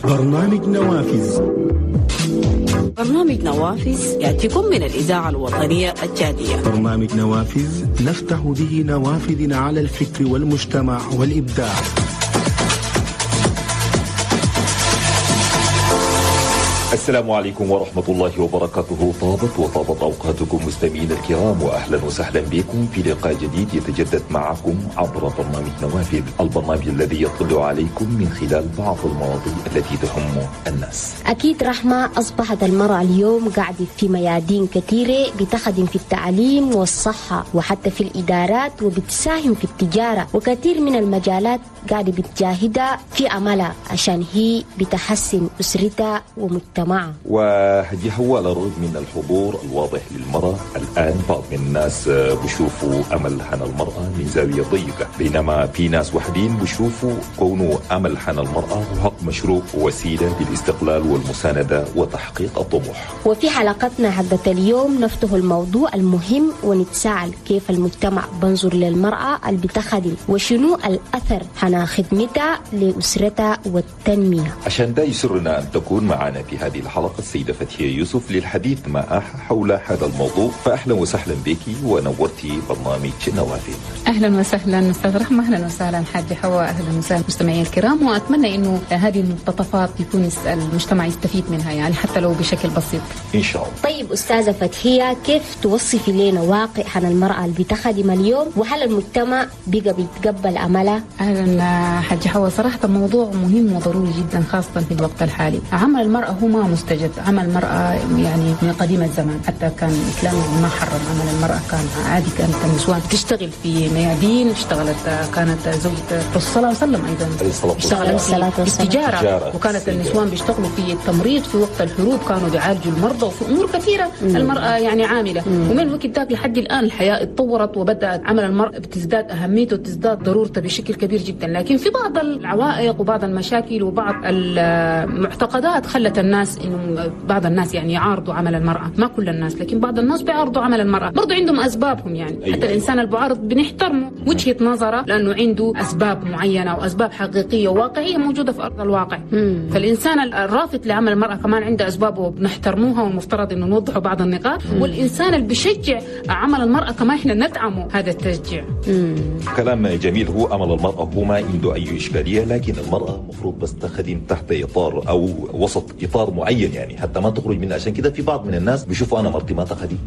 برنامج نوافذ. برنامج نوافذ يأتيكم من الإذاعة الوطنية الجادية. برنامج نوافذ نفتح به نوافذنا على الفكر والمجتمع والإبداع. السلام عليكم ورحمة الله وبركاته. طابت أوقاتكم مستمعين الكرام، وأهلا وسهلا بكم في لقاء جديد يتجدد معكم عبر برنامج نوافذ، البرنامج الذي يطلع عليكم من خلال بعض المواضيع التي تهم الناس. أكيد رحمة، أصبحت المرأة اليوم قاعدة في ميادين كثيرة، بتخدم في التعليم والصحة وحتى في الإدارات، وبتساهم في التجارة وكثير من المجالات قاعدة بتجاهدها في عملها عشان هي بتحسن أسرتها ومجتمعها. وهذه هو على الرغم من الحضور الواضح للمرأة الآن، بعض من الناس بيشوفوا أمل حان المرأة من زاوية ضيقة، بينما في ناس وحدين بيشوفوا كونه أمل حان المرأة حق مشروع ووسيلة للاستقلال والمساندة وتحقيق الطموح. وفي حلقتنا حقت اليوم نفتح الموضوع المهم ونتساءل كيف المجتمع بنظر للمرأة اللي بتخدم، وشنو الأثر حان خدمتها لأسرتها والتنمية. عشان ده يسرنا أن تكون معنا في هذه الحلقة السيدة فتحية يوسف للحديث معها حول هذا الموضوع. فأهلا وسهلا بك ونورتي برنامج نوافذ. أهلا وسهلا أستاذ رحمة، أهلا وسهلا حاج حواء، أهلا وسهلا مستمعي الكرام، وأتمنى إنه هذه المقتطفات يكون المجتمع يستفيد منها، يعني حتى لو بشكل بسيط إن شاء الله. طيب أستاذة فتحية، كيف توصفي لنا واقع عن المرأة اللي بتخدم اليوم، وهل المجتمع بقى بيتقبل عملها؟ أهلا حاج حواء، صراحة الموضوع مهم وضروري جدا خاصة في الوقت الحالي. عمل المرأة هو ما مستجد، عمل المرأة يعني من قديم الزمان، حتى كان الإسلام ما حرم عمل المرأة، كان عادي. كانت النسوان تشتغل في ميادين، كانت زوجة الرسول صلى الله عليه وسلم أيضا اشتغلت في التجارة، وكانت النسوان بيشتغلوا في التمريض في وقت الحروب، كانوا بيعالجوا المرضى، وفي أمور كثيرة المرأة يعني عاملة. ومن وقت ذاك لحد الآن الحياة اتطورت، وبدأت عمل المرأة بتزداد أهميته وتزداد ضرورته بشكل كبير جدا. لكن في بعض العوائق وبعض المشاكل وبعض المعتقدات خلت الناس انه بعض الناس يعني يعارضوا عمل المرأة، ما كل الناس، لكن بعض الناس بيعارضوا عمل المرأة، برضو عندهم أسبابهم يعني. أيوة. حتى الإنسان المعارض بنحترمه وجهة نظره، لأنه عنده أسباب معينة وأسباب حقيقية وواقعية موجودة في أرض الواقع. فالإنسان الرافض لعمل المرأة كمان عنده أسبابه وبنحترموها، والمفترض إنه نوضحوا بعض النقاط. والإنسان اللي بيشجع عمل المرأة كمان إحنا ندعمه هذا التشجيع. كلام جميل. هو عمل المرأة هو ما عنده أي إشكالية، لكن المرأة مفروض بس تخدم تحت إطار أو وسط إطار معين، يعني حتى ما تخرج منه. عشان كده في بعض من الناس بيشوفوا أنا مرتي ما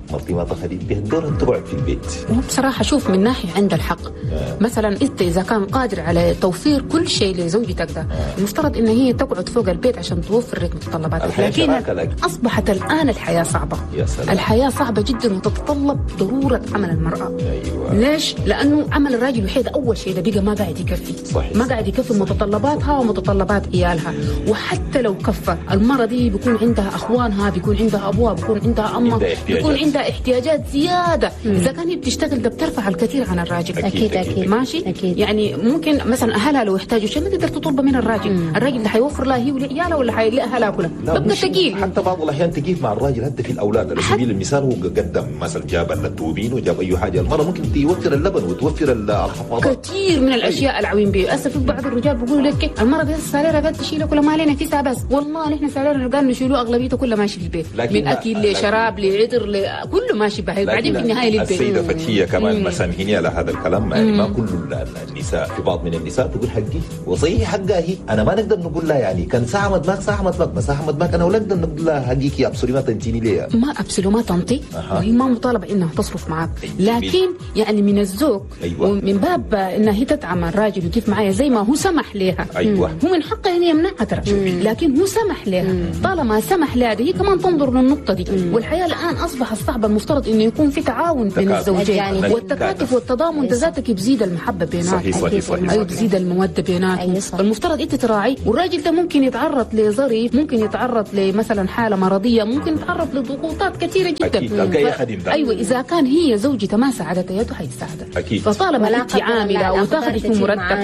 تخدم بيهدورها تقعد في البيت. بصراحة شوف، من ناحية عند الحق مثلا أنت إذا كان قادر على توفير كل شيء لزوجتك ده، المفترض إن هي تقعد فوق البيت عشان توفر لك متطلباتك. لكن أصبحت الآن الحياة صعبة. الحياة صعبة جدا وتتطلب ضرورة عمل المرأة. أيوة. ليش؟ لأنه عمل الراجل وحيد أول شيء ده بقى ما قاعد يكفي. صحيح. ما قاعد يكفي متطلباتها ومتطلبات عيالها. وحتى لو كفى، المرأة دي بيكون عندها أخوانها، بيكون عندها أبوها، بيكون عندها أمها، بيكون عندها احتياجات زيادة. إذا كان هي بتشتغل ده بترفع الكثير عن الراجل. أكيد ماشي. أكيد. يعني ممكن مثلا أهلها لو يحتاجوا شيء ما تقدر تطلبه من الراجل. الراجل ده حيوفر لها هي ولعيالها ولا لأهلها كلها، ببقى ثقيل. حتى بعض الأحيان تقيل مع الراجل حتى في الأولاد. على سبيل المثال هو قدم مثلا جاب التوبين وجاب أي حاجة، المرأة ممكن توفر اللبن وتوفر الحفاضات، كثير من الأشياء العوين بيه. أسف بعض الرجال بيقولوا لك المرأة بس سالرة قد تشيله كل ما علينا كيسها بس. والله نحن سالرة قال نشيله أغلبيته كله ماشي في البيت، من أكل لشراب لعطر كله ماشي بهاي. بعدين في النهاية للبيت. السيدة فتحية كمان مسامحيني على هذا الكلام، يعني ما كل النساء، في بعض من النساء تقول حقي وصحيح حقها هي، أنا ما نقدر نقول لها يعني كان ساعة مدماك مساحة مدماك، أنا ولا نقدر نقول لها حقيقي أبصري ما تنتيني ليه، ما أبصري ما تنطي. وهي ما مطالبة إنها تصرف معك، لكن يعني من الذوق. أيوة. ومن باب إنها هي تدعم الراجل وكيف معايا زي ما هو سمح لها. أيوة. هو من حقها إن يمنعها ترى، لكن هو سمح لها. طالما سمح لها هي كمان تنظر للنقطة دي. والحياة الآن أصبحت صعبة، المفترض إنه يكون في تعاون بين الزوجين يعني، والتكاتف والتضامن ذاتك بيزيد المحبة بيناتهم. صحيح. أيوة بيزيد المودة بيناتهم. فالمفترض أنت تراعي. والراجل ده ممكن يتعرض لظرف، ممكن يتعرض لمثلا حالة مرضية، ممكن يتعرض لضغوطات كثيرة جدا. أيوة إذا كان هي زوجته ما ساعدته يده حيساعدها. فطالما أنت عاملة وتاخذي في مرتب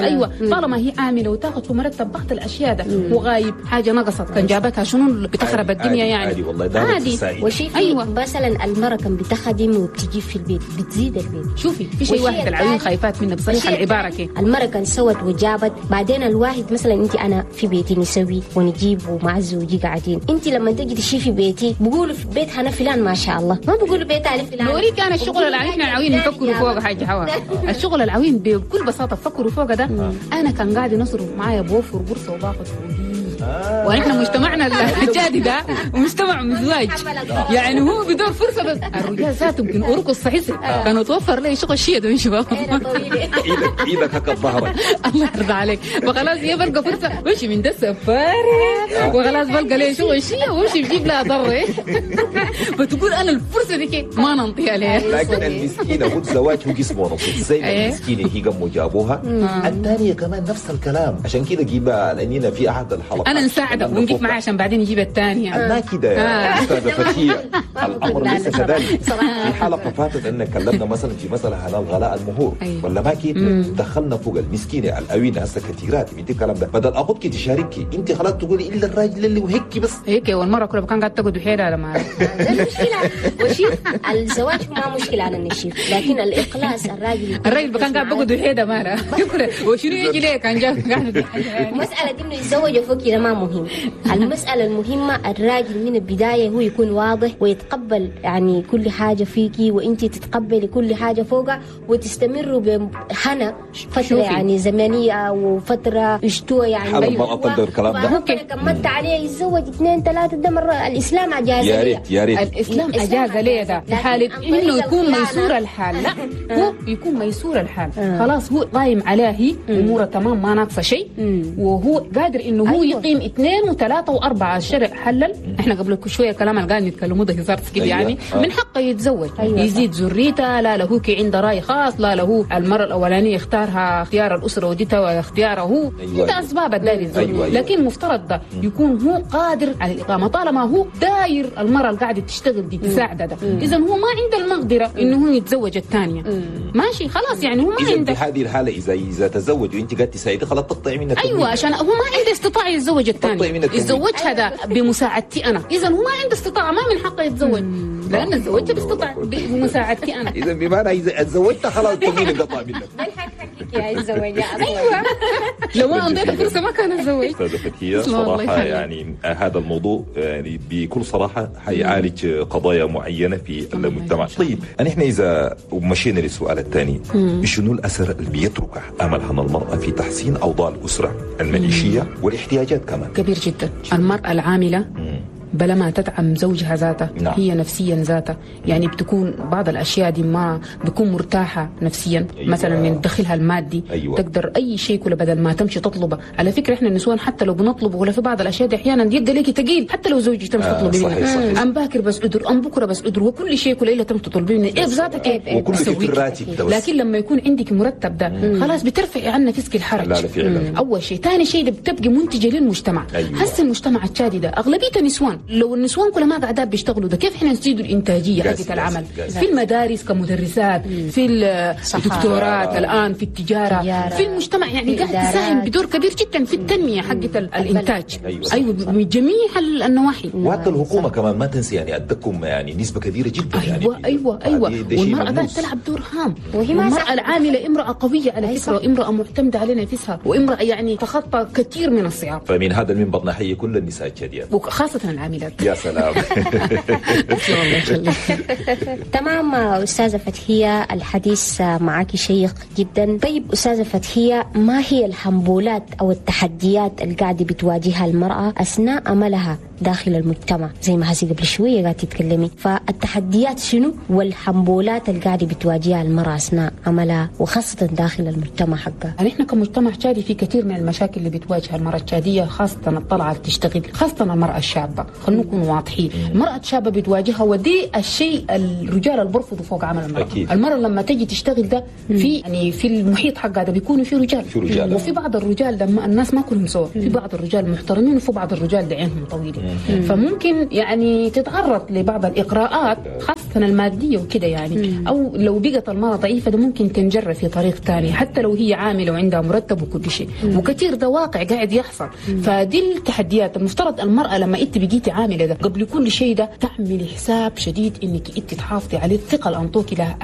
ايوه طالما هي عامله وتاخذ في مرتب بعض الاشياء ده وغايب حاجه نقصت كان جابتها شنو بتخرب الدنيا يعني عادي والله ده عادي. وشوفي أيوة. مثلا المرأة كان بتخدم وبتجي في البيت بتزيد البيت. شوفي في شيء واحد العيون خايفات منه بصراحه العباره كده. المرأة كان سوت وجابت بعدين الواحد مثلا انت انا في بيتي نسوي ونجيب ومع زوجي قاعدين، انت لما تجي تشي في بيتي بقولوا في بيت انا فلان ما شاء الله، ما بقولوا بيت علي فلان. بوريك انا الشغل العوين احنا العوين نفكروا فوق حاجه حوا الشغل العوين بكل بساطه فكروا فوق ده. انا كان قاعد نصرف معايا بوفر بورصه وباخذ فوقيه ونحن مجتمعنا الجادي ده مجتمع مزواج يعني هو بدون فرصه بس الرجال ذاتهم يمكن ارقص صحيح كانوا توفر لي شغل شيء ده من شباب ايدك هكا ظهرك الله يرضى عليك فخلاص هي بلقى فرصه وشي من ده سفاري وخلاص بلقى لي شغل شيء ومشي بجيب لها ضر فتقول انا الفرصه دي ما ننطي عليها. لكن المسكينه هو الزواج هو جسمه نصيب زي المسكينه هي قاموا جابوها الثانيه كمان نفس الكلام عشان كده جيبها لاننا في احد الحلقات انا نساعدك ونجيب معاه عشان بعدين يجيب الثانيه. لا كده يا استاذه فتيه الامر ليس كذلك. في حلقه فاتت ان كلمنا مثلا في مساله عن الغلاء المهور ولا ما كيف دخلنا فوق المسكينه القوينه هسه كثيرات من الكلام ده بدل اخذك تشاركي انت خلاص تقولي الا الراجل اللي وهيك بس هيك والمره كلها كان قاعد تقعد وحيدها لما المشكله وشوف الزواج ما مشكله على النشيف لكن الاخلاص الراجل كان قاعد بقعد وحيدها ماله وشنو يجي ليه كان جاي قاعد مساله انه يتزوج فوق كده ما مهم. المساله المهمه الراجل من البدايه هو يكون واضح ويتقبل يعني كل حاجه فيكي وانت تتقبلي كل حاجه فوقها وتستمروا بهنا فتره يعني زمنيه وفتره اشتوى يعني حلو ما اقدر الكلام ده ممكن كملت عليه يتزوج 2 3 ده مره الاسلام اجاز يا ريت الاسلام اجاز ليه ده في حاله انه يكون ميسور الحال. لا هو يكون ميسور الحال خلاص هو قايم عليه اموره تمام ما ناقصه شيء وهو قادر انه هو يقيم 2 و3 و4 الشرع حلل. احنا قبل شويه كلام اللي قاعد نتكلموا ده هزار كده يعني من حقه يتزوج يزيد ذريته لا له كي عنده راي خاص لا له المره الاولانيه اختارها اختيار الاسره وديتها واختياره هو ده اسباب الداير يتزوج لكن مفترض ده يكون هو قادر على الاقامه طالما هو داير المره اللي قاعده تشتغل دي تساعده ده اذا هو ما عنده المقدره انه هو يتزوج الثانيه ماشي خلاص يعني هو ما عنده. في هذه الحاله اذا تزوج وانت قاعد تساعدي خلاص تقطعي منها ايوه عشان هو ما عنده استطاعه يتزوج الثاني يتزوج هذا بمساعدتي انا اذا هو ما عنده استطاعه ما من حقه يتزوج لان الزواج بمساعدتي انا اذا بمعنى اذا تزوجت خلاص تمين انقطع منك من حقك يا الزواج ايوه لو ما انطيت فرصه ما كان اتزوج. استاذه فتيه صراحه يعني هذا الموضوع يعني بكل صراحه حيعالج قضايا معينه في المجتمع. طيب نحن اذا مشينا للسؤال الثاني شنو الاثر اللي بيتركه املها المراه في تحسين اوضاع الاسره المعيشيه والاحتياجات كمان؟ كبير جدا. المراه العامله بلا ما تدعم زوجها ذاته هي نفسيا ذاته يعني بتكون بعض الاشياء دي ما بتكون مرتاحه نفسيا مثلا من دخلها المادي تقدر اي شيء كله بدل ما تمشي تطلبه. على فكره احنا النسوان حتى لو بنطلبه ولا في بعض الاشياء دي احيانا يلقى ليكي ثقيل حتى لو زوجك تمشي تطلبي منه ام باكر بس ادر ام بكره بس ادر وكل شيء كله الا تمشي تطلبي منه ايه بذاتك ايه وكل في الراتب. لكن لما يكون عندك مرتب ده خلاص بترفعي عنا فسق الحرج. لا فعلا. اول شيء ثاني شيء بتبقي منتجه للمجتمع. هسه المجتمع الشادي ده اغلبيته نسوان لو النسوان كلها ما قاعدات بيشتغلوا ده كيف احنا نزيد الانتاجيه حقت العمل في المدارس كمدرسات في الدكتورات الان في التجاره في المجتمع يعني قاعد تساهم بدور كبير جدا في التنميه حقت الانتاج. ايوه من جميع النواحي. وحتى الحكومه كمان ما تنسي يعني ادكم يعني نسبه كبيره جدا يعني ايوه والمراه ذات تلعب دور هام. المراه العامله امراه قويه على فكره وامراه معتمده على نفسها وامراه يعني تخطى كثير من الصعاب. فمن هذا المنبر نحيي كل النساء الشاديات وخاصه العاملات. يا سلام. تمام أستاذة فتحية الحديث معك شيق جدا. طيب أستاذة فتحية ما هي الحنبولات أو التحديات اللي قاعدة بتواجهها المرأة أثناء عملها داخل المجتمع زي ما هسي قبل شوية قاعدة تتكلمي فالتحديات شنو والحنبولات اللي قاعدة بتواجهها المرأة أثناء عملها وخاصة داخل المجتمع حقها؟ نحن كمجتمع شادي في كثير من المشاكل اللي بتواجه المرأة الشادية خاصة الطلعة تشتغل خاصة المرأة الشابة خلينا نكون واضحين. المرأة الشابة بتواجهها، ودي الشيء الرجال اللي برفضوا فوق عمل المرأة. أكيد. المرأة لما تجي تشتغل ده في يعني في المحيط حقها ده بيكونوا في رجال وفي بعض الرجال ده الناس ما كلهم سوا، في بعض الرجال محترمين وفي بعض الرجال ده عينهم طويلة، فممكن يعني تتعرض لبعض الإقراءات خاصة المادية وكده يعني، أو لو بقت المرأة ضعيفة ده ممكن تنجر في طريق ثاني حتى لو هي عاملة وعندها مرتب وكل شيء، وكثير ده واقع قاعد يحصل. فدي التحديات. المفترض المرأة لما انت بقيتي عاملة ده قبل كل شيء ده تعملي حساب شديد انك انت تحافظي على الثقة اللي انطوكي لها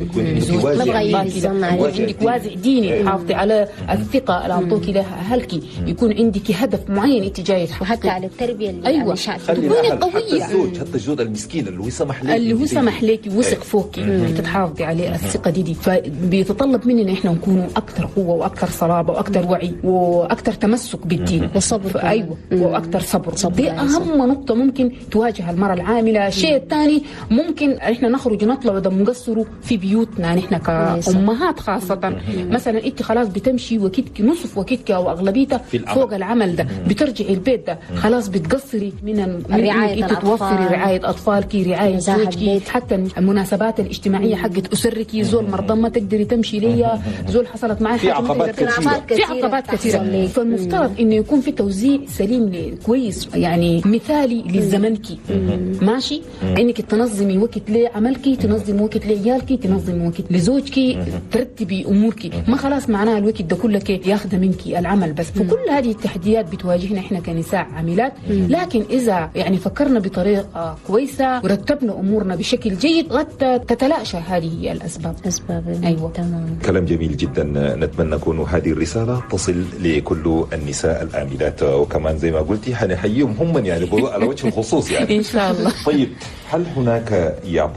عندك وازع ديني، تحافظي على الثقة اللي انطوكي لها اهلك، يكون عندك هدف معين انت جاي وحتى على التربية اللي ايوه تكوني قوية. حتى الزوج المسكين اللي هو سمح لك وثق فوق تتحافظي عليه الثقة دي فبيتطلب مننا احنا نكونوا اكثر قوة واكثر صلابة واكثر وعي واكثر تمسك بالدين والصبر. ايوه واكثر صبر. دي اهم نقطة ممكن تواجه المرأة العاملة. الشيء الثاني ممكن احنا نخرج نطلع ده نقصروا في بيوتنا نحن كأمهات خاصة. مثلا انت خلاص بتمشي وكتك نصف وكتك او اغلبيتها فوق العمل ده، بترجعي البيت ده خلاص بتقصري من رعاية انت توفري رعاية اطفالك، رعاية زوجك، حتى المناسبات الاجتماعية حقت اسرك. زول مرضى ما تقدري تمشي ليا، زول حصلت معي حاجة، في عقبات كثيرة. فالمفترض انه يكون في توزيع سليم كويس يعني مثالي لزمنك ماشي، انك تنظمي وقت لعملك، تنظمي وقت لعيالك، تنظمي وقت لزوجك، ترتبي امورك. ما خلاص معناها الوقت ده كله ياخذ منك العمل بس. فكل هذه التحديات بتواجهنا احنا كنساء عاملات، لكن اذا يعني فكرنا بطريقه كويسه ورتبنا امورنا بشكل جيد قد تتلاشى هذه الاسباب. ايوه تمام. كلام جميل جدا. نتمنى أن هذه الرسالة تصل لكل النساء العاملات، وكمان زي ما قلتي حنحييهم هم يعني على وجه الخصوص يعني ان شاء الله. طيب، هل هناك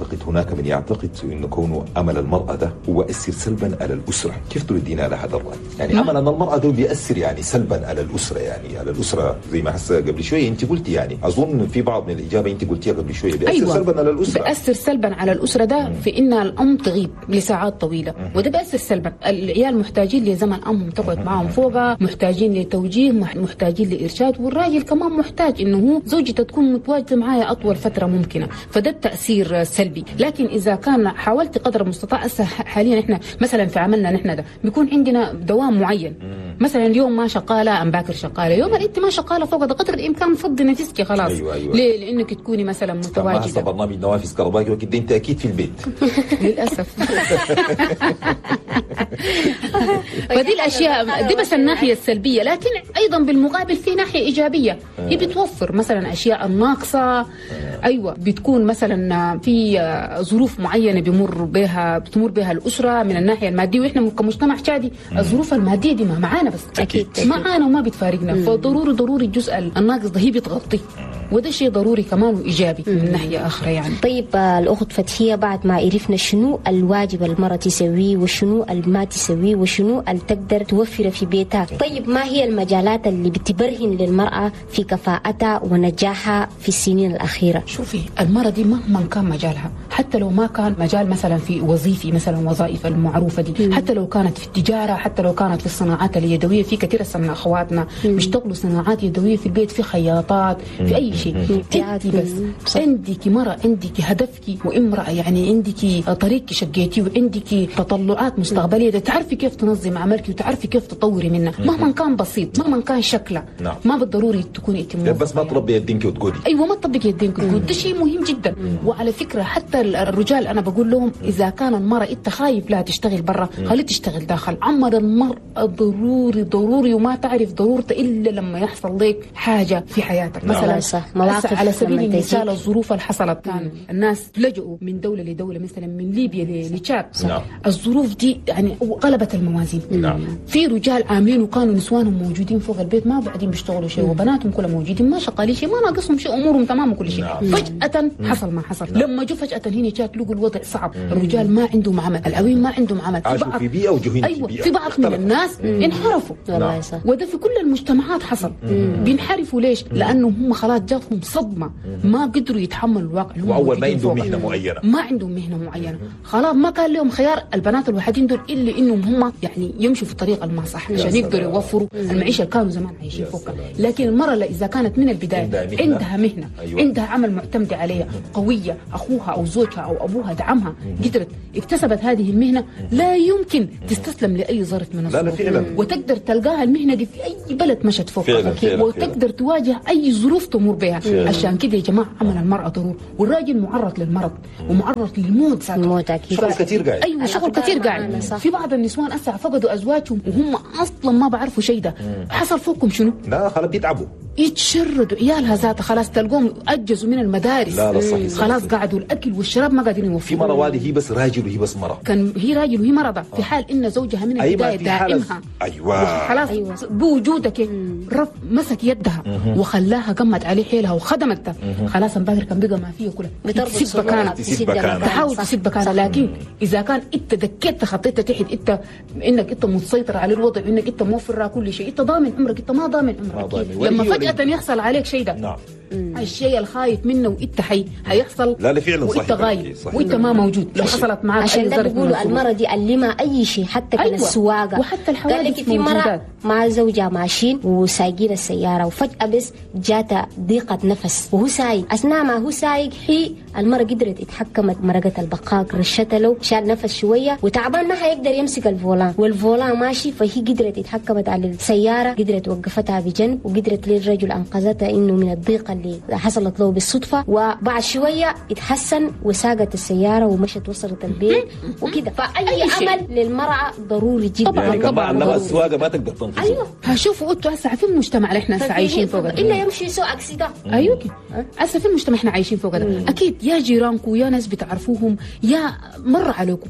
من يعتقد انه كونه عمل المرأة ده يؤثر سلبا على الأسرة؟ كيف تردين على هذا الرأي؟ يعني عمل المرأة ده بيأثر يعني سلبا على الأسرة، يعني على الأسرة زي ما هسه قبل شوية انت قلتي، يعني اظن في بعض من الإجابة انت قلتيها قبل شوية بيأثر أيوة. سلبا على الأسرة. بيأثر سلبا على الأسرة ده في ان الأم تغيب لساعات طويلة، وده بيأثر سلبا. العيال محتاجين لزمن أمهم تقعد معهم فوقها، محتاجين لتوجيه، محتاجين لإرشاد، والراجل كمان محتاج انه هو زوجته تكون متواجدة معايا أطول فترة ممكنة. فده التأثير سلبي. لكن إذا كان حاولت قدر المستطاع، حاليا احنا مثلا في عملنا نحن ده بيكون عندنا دوام معين، مثلا اليوم ما شغالة أم باكر شغالة، يوم انت ما شغالة فوق ده قدر الإمكان فضي نفسك خلاص. أيوة. ليه؟ لأنك تكوني مثلا متواجدة. هسه برنامج نوافذ كهربائي وكده انت أكيد في البيت. للأسف. فدي الأشياء دي بس الناحية السلبية، لكن أيضا بالمقابل في ناحية إيجابية. هي بتوفر مثلا أشياء الناقصة. أيوة بتكون مثلا في ظروف معينة بتمر بها الأسرة من الناحية المادية، وإحنا كمجتمع شادي الظروف المادية دي ما معانا بس أكيد معانا وما بتفارقنا. فضروري الجزء الناقص ده هي بتغطيه، وده شيء ضروري كمان وإيجابي من ناحية أخرى يعني. طيب الأخت فتحية، بعد ما عرفنا شنو الواجب المرأة تسويه وشنو ما تسويه وشنو اللي تقدر توفره في بيتها، طيب ما هي المجالات اللي بتبرهن للمرأة في كفاءتها ونجاحها في السنين الأخيرة؟ شوفي المرأة دي مهما كان مجالها، حتى لو ما كان مجال مثلا في وظيفي مثلا وظائف المعروفة دي، حتى لو كانت في التجارة، حتى لو كانت في الصناعات اليدوية، في كثير من أخواتنا بيشتغلوا صناعات يدوية في البيت، في خياطات، في أي شيء. انت بس عندك مرأة، عندك هدفك وامرأة، يعني عندك طريقك شقيتي وعندك تطلعات مستقبلية، تعرفي كيف تنظم عملك وتعرفي كيف تطوري منها مهما كان بسيط، مهما كان شكله. ما بالضروري تكوني انت بس ما تربي يدينك وتقولي. ايوه ما تطبقي يدينك وتقولي، ده شيء مهم جدا. وعلى فكرة حتى الرجال انا بقول لهم اذا كان المرأة انت خايف لا تشتغل برا، خلي تشتغل داخل. عمل المرأة ضروري وما تعرف ضرورته الا لما يحصل لك حاجة في حياتك. مثلا على سبيل المثال الظروف اللي حصلت، كان الناس لجؤوا من دولة لدولة، مثلا من ليبيا لتشاد. الظروف دي يعني قلبت الموازين. في رجال عاملين وكانوا نسوانهم موجودين فوق البيت ما بعدين بيشتغلوا شيء، وبناتهم كلهم موجودين ما شغالين شيء، ما ناقصهم شيء، امورهم تمام وكل شيء. فجأة حصل ما حصل. لما جو فجأة هنا جات لقوا الوضع صعب، الرجال ما عندهم عمل، العوين ما عندهم عمل، عاشوا في بيئة وجهين أيوة في بعض من الناس انحرفوا. وده في كل المجتمعات حصل. بينحرفوا ليش؟ لأنه هم خلاص جاتهم صدمه، ما قدروا يتحملوا الواقع. واول ما عندهم مهنه معينه، ما عندهم مهنه معينه، خلاص ما كان لهم خيار البنات الوحيدين دول الا انهم هم يعني يمشوا في الطريق الما صح عشان يقدروا يوفروا المعيشه اللي كانوا زمان عايشين فوقها. لكن المراه اذا كانت من البدايه عندها مهنه، أيوة. عندها عمل معتمد عليها، قويه، اخوها او زوجها او ابوها دعمها، قدرت اكتسبت هذه المهنه، لا يمكن تستسلم لاي ظرف من الظروف، وتقدر تلقاها المهنه دي في اي بلد مشت فوقها، وتقدر تواجه اي ظروف تمر بها. عشان كده يا جماعه عمل المراه ضروري، والراجل معرض للمرض ومعرض للموت. اكيد شغل كثير قاعد. ايوه شغل كثير قاعد. في بعض النسوان اسا فقدوا ازواجهم وهم اصلا ما بعرفوا شيء. ده حصل فوقهم شنو؟ لا خلاص بيتعبوا، يتشردوا عيالها ذاتها، خلاص تلقوهم اجزوا من المدارس. لا صحيح. خلاص قعدوا الاكل والشراب ما قاعدين يوفروا. في مرة والدي هي بس راجل وهي بس مرة، كان هي راجل وهي مرضى في حال ان زوجها من البدايه داعمها. ايوه خلاص بوجودك مسك يدها وخلاها قمت عليه حيلها وخدمتها. خلاص امبارح كان بقى ما فيه كلها تسد بكانها، تحاول تسد بكانها. لكن اذا كان انت دكيت خطيت تحت انت انك انت مسيطر على الوضع، انك انت موفر كل شيء، انت ضامن عمرك، انت ما ضامن عمرك. لما فجأة يحصل عليك شيء ده، نعم، الشيء الخايف منه وانت هيحصل. لا فعلا وانت غايب وانت ما موجود. لو حصلت معك عشان ده بيقولوا المرة دي علمها اي شيء، حتى كان السواقه وحتى الحوادث. في مرة مع زوجها ماشيين وسايقين السياره، وفجأة بس جاتها ضيقة نفس وهو سايق. اثناء ما هو سايق هي المرة قدرت اتحكمت، مرقت البقاق، رشتها له، شال نفس شويه وتعبان ما حيقدر يمسك الفولان، والفولان ماشي، فهي قدرت اتحكمت على السياره، قدرت وقفتها بجنب، وقدرت للرجل انقذتها انه من الضيقه اللي حصلت له بالصدفه. وبعد شويه اتحسن وساقت السياره ومشت وصلت البيت وكده. فاي عمل للمراه ضروري جدا. طبعا لما السواقه ما تقدر تنقذ. ايوه شوفوا انتوا هسه في المجتمع اللي احنا عايشين فوقه الا يمشي سوء اكسيده. ايوه هسه في المجتمع احنا عايشين فوقه ده، اكيد يا جيرانكم يا ناس بتعرفوهم يا مر عليكم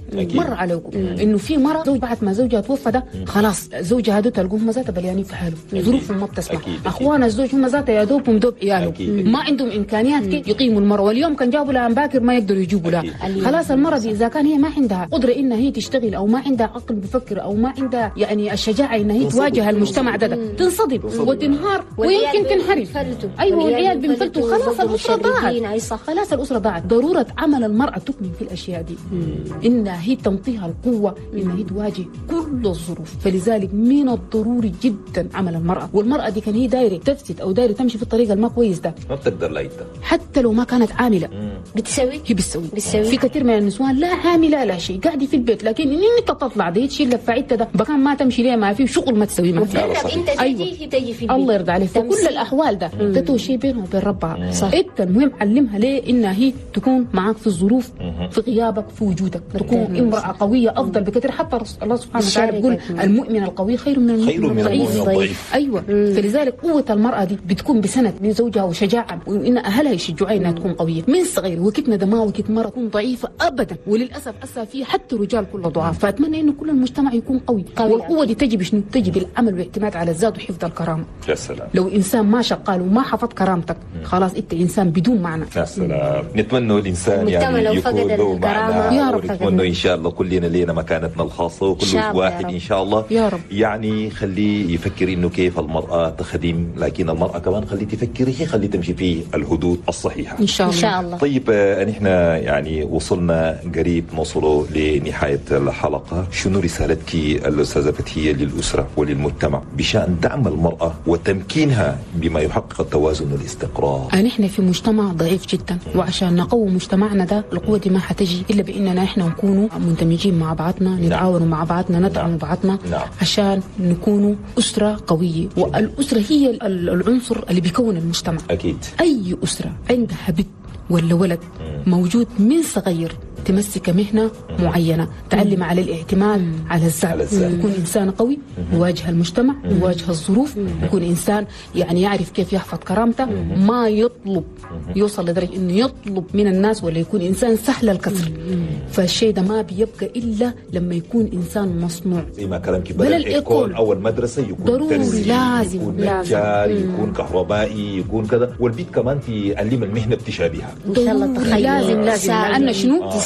انه في مره زوج بعد ما زوجها توفى ده خلاص زوجها هذول تلقوهم ذاتها بليانين في حاله، ظروفهم ما بتسمح، اخوان الزوج هم ذاتها يا دوبهم دوب عيالهم، ما عندهم امكانيات كيف يقيموا المراه، واليوم كان جابوا لها باكر ما يقدروا يجيبوا لها. خلاص المراه دي اذا كان هي ما عندها قدره انها هي تشتغل او ما عندها عقل بفكر او ما عندها يعني الشجاعه انها هي تواجه المجتمع ده تنصدم وتنهار ويمكن تنحرف. ايوه والعيال بينفلتوا، خلاص الاسره ضاعت. خلاص الاسره ضاعت. ضروره عمل المراه تكمن في الاشياء دي، انها هي تنطيها القوه انها هي تواجه كل الظروف. فلذلك من الضروري جدا عمل المراه، والمراه دي كان هي دايره تفسد او دايره تمشي في الطريق الما كويس ده ما بتقدر لا حتى لو ما كانت عامله بتسوي، هي بتسوي. في كثير من النسوان لا عامله لا شيء، قاعده في البيت، لكن ان انت تطلع دي تشيل لفعتها ده بكان ما تمشي ليه، ما في شغل ما تسوي ما في. انت تجي تجي في البيت الله يرضى عليك. في كل الاحوال ده ده شيء بينها وبين ربها. انت المهم علمها ليه انها هي تكون معك في الظروف، في غيابك، في وجودك، تكون امراه قويه افضل بكثير. حتى الله سبحانه وتعالى يقول المؤمن القوي خير من المؤمن الضعيف. ايوه فلذلك قوه المراه دي بتكون بسند من زوجها وشجاعه، وان اهلها يشجعوها انها تكون قويه من صغير. وكتنا ده ما وكت مره تكون ضعيفه ابدا، وللاسف اسا في حتى رجال كله ضعاف. فاتمنى انه كل المجتمع يكون قوي. والقوه دي تجي بشنو؟ تجي بالعمل والاعتماد على الذات وحفظ الكرامه. يا سلام. لو انسان ما شغال وما حفظ كرامتك خلاص انت انسان بدون معنى. يا سلام. نتمنى الانسان يعني يكون له معنى، يا رب. ونتمنى ان شاء الله كلنا لينا مكانتنا الخاصه، وكل واحد ان شاء الله يا رب يعني خليه يفكر انه كيف المراه تخدم، لكن المراه كمان خليه تفكر هي خليه تمشي في الحدود الصحيحه ان شاء الله. طيب نحن يعني وصلنا قريب نوصلوا لنهايه الحلقه. شنو رسالتك الاستاذه فتحيه للاسره وللمجتمع بشان دعم المراه وتمكينها بما يحقق التوازن والاستقرار؟ نحن في مجتمع ضعيف جدا، وعشان نقوي مجتمعنا ده القوه دي ما حتجي الا باننا احنا نكونوا مندمجين مع بعضنا، نتعاونوا مع بعضنا، ندعم بعضنا عشان نكونوا اسره قويه. والاسره هي العنصر اللي بيكون المجتمع. اكيد اي اسره عندها بنت ولا ولد موجود من صغير تمسك مهنة معينة، تعلم على الاعتماد على الذات، يكون إنسان قوي يواجه المجتمع، يواجه الظروف، يكون إنسان يعني يعرف كيف يحفظ كرامته، ما يطلب يوصل لدرجة إنه يطلب من الناس، ولا يكون إنسان سهل الكسر. فالشيء ده ما بيبقى إلا لما يكون إنسان مصنوع. زي ما كلامك بدل الإيكول أو المدرسة يكون ضروري، لازم يكون نجار، يكون كهربائي، يكون كذا. والبيت كمان تعلم المهنة بتشابهها إن شاء الله. لازم لأن شنو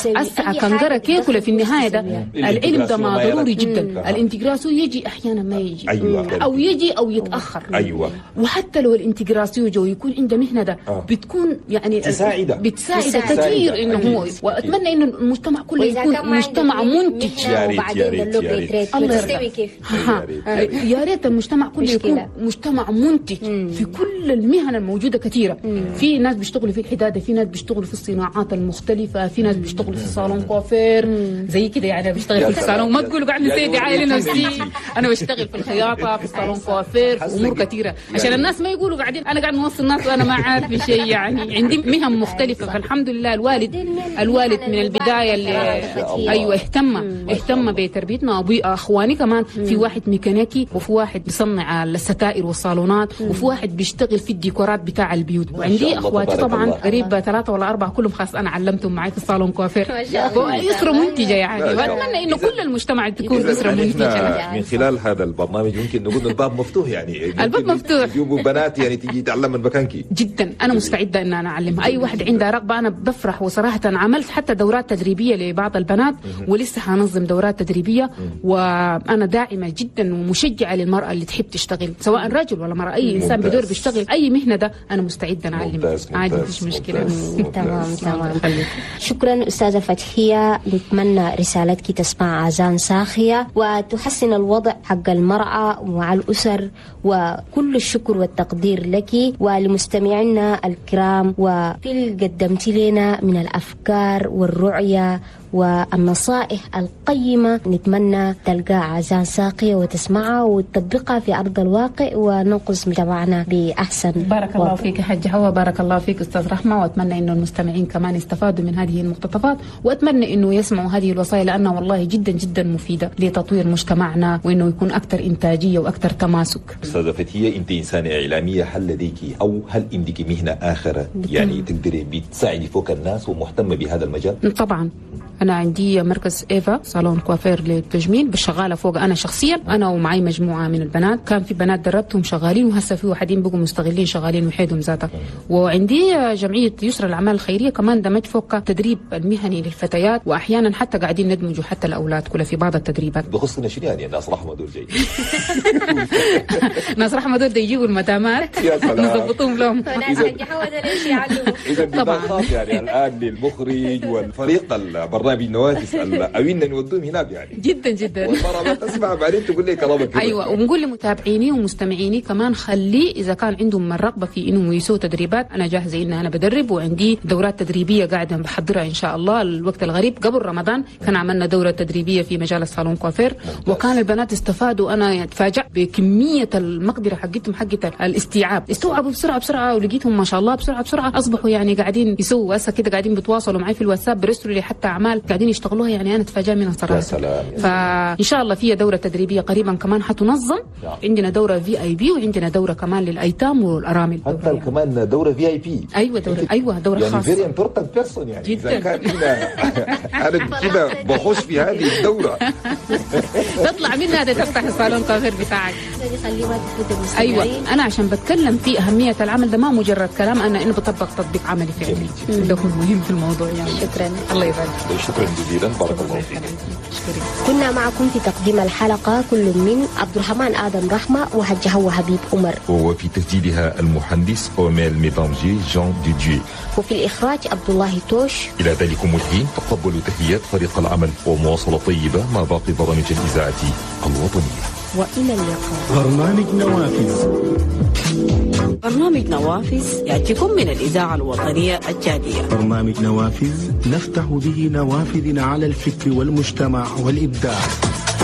أسعى كنقرة كيكولا في النهاية ده العلم ده ما ضروري جدا. الانتجراسيون يجي أحيانا ما يجي، أو يجي أو يتأخر. وحتى لو الانتجراسيون جو يكون عنده مهنة ده بتكون يعني بتساعد كثير إنه هو، وأتمنى إنه المجتمع كله يكون مجتمع منتج. يا ريت المجتمع كله يكون مجتمع منتج في كل المهن الموجودة كثيرة. في ناس بيشتغلوا في الحدادة، في ناس بيشتغلوا في الصناعات المختلفة، في ناس بيشتغلوا في صالون كوافير زي كده يعني بشتغل في الصالون. ما تقولوا قاعد نسيدي عائلة نفسي، أنا بشتغل في الخياطة، في صالون كوافير، في أمور كثيرة عشان الناس ما يقولوا قاعدين أنا قاعد نوصل الناس وأنا ما عارف شيء. يعني عندي مهن مختلفة، فالحمد لله الوالد من البداية اللي أيوة اهتم بتربيتنا. أبوي أخواني كمان في واحد ميكانيكي، وفي واحد بيصنع الستائر والصالونات، وفي واحد بيشتغل في الديكورات بتاع البيوت. وعندي أخواتي طبعا قريب 3 ولا 4 كلهم خاص أنا علمتهم معي في الصالون كوافير. أسرة منتجة يعني، وأتمنى إنه كل المجتمع تكون أسرة منتجة. من خلال هذا البرنامج ممكن نقول الباب مفتوح، يعني الباب مفتوح، يجيبوا بنات يعني تيجي تعلم من مكانك. جدا أنا مستعدة إن أنا أعلمها أي واحد عنده رغبة. أنا بفرح وصراحة عملت حتى دورات تدريبية لبعض البنات، ولسه هنظم دورات تدريبية. وأنا داعمة جدا ومشجعة للمرأة اللي تحب تشتغل، سواء رجل ولا مرأة، أي إنسان بدور بيشتغل أي مهنة ده أنا مستعدة أعلم عادي، مفيش مشكلة. تمام. شكرا أستاذة فتحية. نتمنى رسالتك تسمع آذان صاخية وتحسن الوضع حق المرأة مع الأسر، وكل الشكر والتقدير لك ولمستمعينا الكرام، وفي قدمت لنا من الأفكار والرؤية والنصائح القيمة. نتمنى تلقى آذان صاخية وتسمعها وتطبقها في أرض الواقع وننقذ مجتمعنا بأحسن. بارك الله فيك حاج حوا، بارك الله فيك أستاذ رحمة. وأتمنى إنه المستمعين كمان يستفادوا من هذه المقتطفات، وأتمنى إنه يسمعوا هذه الوصايا لأنها والله جدا جدا مفيدة لتطوير مجتمعنا وإنه يكون أكثر إنتاجية وأكثر تماسك. أستاذة فتحية، أنت إنسانة إعلامية، هل لديك أو هل عندك مهنة آخرة يعني تقدري بتساعدي فوق الناس ومهتمة بهذا المجال؟ طبعا أنا عندي مركز إيفا صالون كوافير للتجميل، بالشغالة فوق أنا شخصيا، أنا ومعي مجموعة من البنات. كان في بنات دربتهم شغالين، وهسه في واحدين بقوا مستغلين شغالين وحيدهم ذاتها. وعندي جمعية يسرى الأعمال الخيرية كمان دمج فوق تدريب المهني للفتيات، وأحيانا حتى قاعدين ندمجوا حتى الأولاد كلها في بعض التدريبات. بخصنا شنو يعني الناس رحمة دول جاي ناس رحمة دول يجيبوا المدامات نضبطهم لهم. إذا طبعا يعني الآن للمخرج والفريق البرنامج نوافذ أوينا نودوهم هناك يعني جدا جدا. والمرة ما تسمع بعدين تقول لي كلامك. أيوة، ونقول لمتابعيني ومستمعيني كمان خلي إذا كان عندهم الرغبة في إنهم يسووا تدريبات، أنا جاهزة إن أنا بدرب، وعندي دورات تدريبية قاعدة بحضرها إن شاء الله. الوقت الغريب قبل رمضان كان عملنا دورة تدريبية في مجال الصالون كوافير، وكان البنات استفادوا. أنا تفاجأت بكمية المقدرة حقتهم، حقت الاستيعاب، استوعبوا بسرعة، ولقيتهم ما شاء الله بسرعة أصبحوا يعني قاعدين يسووا هسه كده، قاعدين بيتواصلوا معي في الواتساب، بيرسلوا لي حتى أعمال قاعدين يشتغلوها. يعني أنا تفاجأ منها صراحة. فإن شاء الله فيها دورة تدريبية قريبا كمان حتنظم. عندنا دورة VIP، وعندنا دورة كمان للأيتام والأرامل. حتى يعني كمان دورة VIP. أيوة دورة يعني خاصة. very important person يعني جدا. إذا كان أنا كده بخش في هذه الدورة تطلع منها تفتح الصالون كافير بتاعك. أيوة، أنا عشان بتكلم في أهمية العمل ده ما مجرد كلام، أنا إنه بطبق تطبيق عملي فعلي. ده مهم في الموضوع يعني. شكرا. الله يبارك. شكرا جزيلا، بارك الله فيك. كنا معكم في تقديم الحلقة كل من عبد الرحمن آدم رحمة وحج حوا حبيب عمر، وفي تسجيلها المهندس أوميل ميدانجي جان ديديو، وفي الإخراج عبد الله توش. إلى ذلكم الحين تقبلوا تحيات فريق العمل ومواصلة طيبة مع باقي برامج الإذاعة الوطنية، وإلى اللقاء. برنامج نوافذ يأتيكم من الإذاعة الوطنية الجادية. برنامج نوافذ نفتح به نوافذ على الفكر والمجتمع والإبداع.